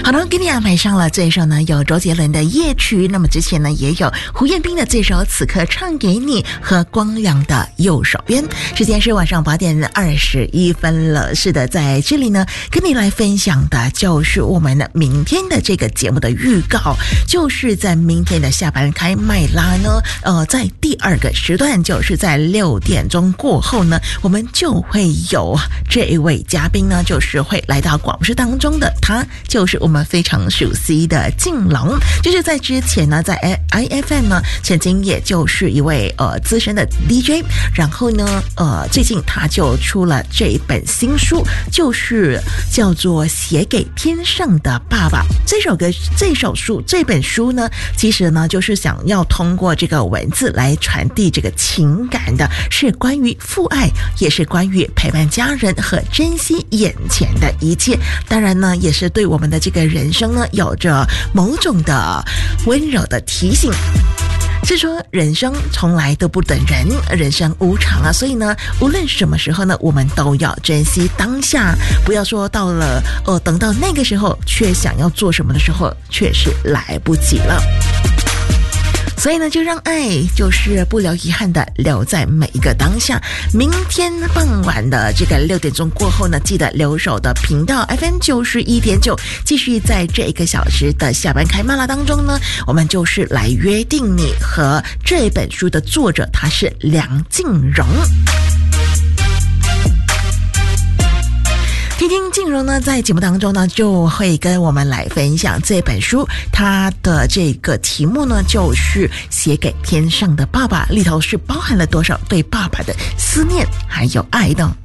好的，给你安排上了这一首呢，有周杰伦的夜曲，那么之前呢也有胡彦斌的这首此刻唱给你和光良的右手边。时间是晚上8点21分了。是的，在这里呢跟你来分享的就是我们的明天的这个节目的预告，就是在明天的下班开麦啦呢，在第二个时段，就是在6点钟过后呢，我们就会有这一位嘉宾呢，就是会来到广播室当中的，他就是我们非常熟悉的靖龙，就是在之前呢，在 IFM 呢，曾经也就是一位资深的 DJ， 然后呢，最近他就出了这一本新书，就是叫做《写给天上的爸爸》。这本书呢，其实呢，就是想要通过这个文字来传递这个情感的，是关于父爱，也是关于陪伴家人和珍惜眼前的一切。当然呢，也是对我们的这个人生呢，有着某种的温柔的提醒。是说人生从来都不等人，人生无常啊，所以呢，无论什么时候呢，我们都要珍惜当下，不要说到了等到那个时候却想要做什么的时候，却是来不及了。所以呢，就让爱就是不留遗憾的留在每一个当下。明天傍晚的这个6点钟过后呢，记得留守的频道 FM 91.9，继续在这1个小时的下班开麦啦当中呢，我们就是来约定你和这本书的作者，他是梁静茹。听听静茹呢，在节目当中呢，就会跟我们来分享这本书，它的这个题目呢，就是写给天上的爸爸，里头是包含了多少对爸爸的思念还有爱的。